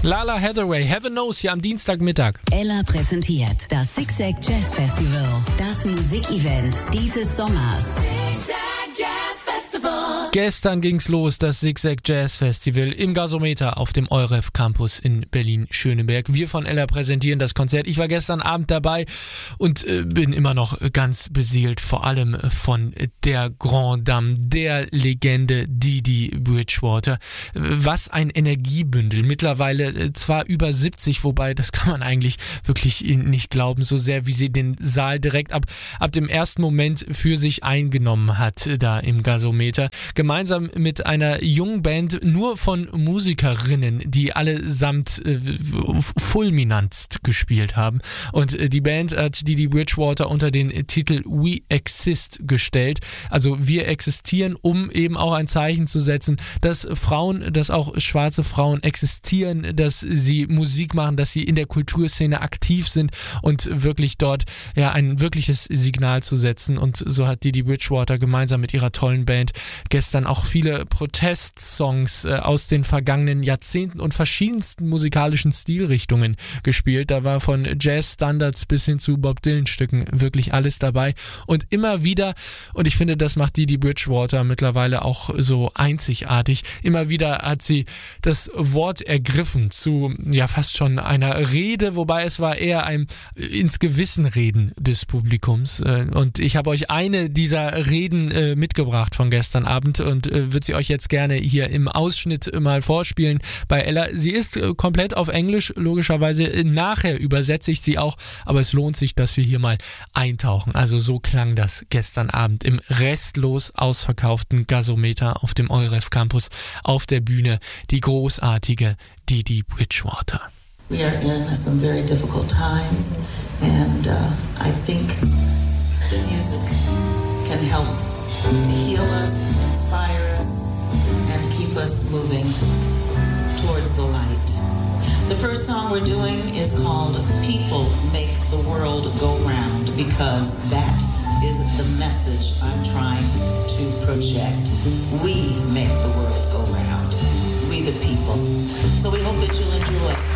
Lala Hathaway, Heaven Knows, hier am Dienstagmittag. Ella präsentiert das Zigzag Jazz Festival, das Musikevent dieses Sommers. Gestern ging's los, das Zigzag Jazz Festival im Gasometer auf dem EUREF Campus in Berlin-Schöneberg. Wir von Ella präsentieren das Konzert. Ich war gestern Abend dabei und bin immer noch ganz beseelt, vor allem von der Grand Dame, der Legende Dee Dee Bridgewater. Was ein Energiebündel. Mittlerweile zwar über 70, wobei das kann man eigentlich wirklich nicht glauben, so sehr wie sie den Saal direkt ab dem ersten Moment für sich eingenommen hat, da im Gasometer. Gemeinsam mit einer jungen Band nur von Musikerinnen, die allesamt fulminant gespielt haben. Und die Band hat Dee Dee Bridgewater unter den Titel We Exist gestellt. Also wir existieren, um eben auch ein Zeichen zu setzen, dass Frauen, dass auch schwarze Frauen existieren, dass sie Musik machen, dass sie in der Kulturszene aktiv sind und wirklich dort ein wirkliches Signal zu setzen. Und so hat Dee Dee Bridgewater gemeinsam mit ihrer tollen Band gestern auch viele Protestsongs aus den vergangenen Jahrzehnten und verschiedensten musikalischen Stilrichtungen gespielt. Da war von Jazz-Standards bis hin zu Bob Dylan-Stücken wirklich alles dabei. Und immer wieder, und ich finde, das macht Dee Dee Bridgewater mittlerweile auch so einzigartig, immer wieder hat sie das Wort ergriffen zu fast schon einer Rede, wobei es war eher ein ins Gewissen reden des Publikums. Und ich habe euch eine dieser Reden mitgebracht von gestern Abend und würde sie euch jetzt gerne hier im Ausschnitt mal vorspielen bei Ella. Sie ist komplett auf Englisch, logischerweise. Nachher übersetze ich sie auch, aber es lohnt sich, dass wir hier mal eintauchen. Also so klang das gestern Abend im restlos ausverkauften Gasometer auf dem EUREF Campus auf der Bühne. Die großartige Dee Dee Bridgewater. We are in some very difficult times, and I think music can help to heal us, inspire us, and keep us moving towards the light. The first song we're doing is called People Make the World Go Round, because that is the message I'm trying to project. We make the world go round. We the people. So we hope that you'll enjoy.